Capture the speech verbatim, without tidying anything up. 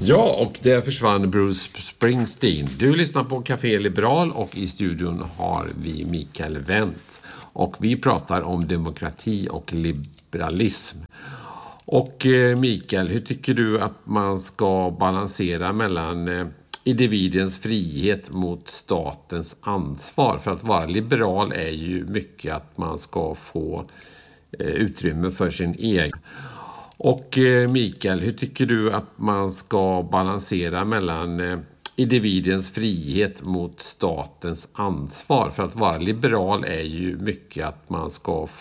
Ja, och där försvann Bruce Springsteen. Du lyssnar på Café Liberal och i studion har vi Mikael Wendt. Och vi pratar om demokrati och liberalism. Och eh, Mikael, hur tycker du att man ska balansera mellan eh, individens frihet mot statens ansvar? För att vara liberal är ju mycket att man ska få eh, utrymme för sin egen. Och eh, Mikael, hur tycker du att man ska balansera mellan eh, individens frihet mot statens ansvar? För att vara liberal är ju mycket att man ska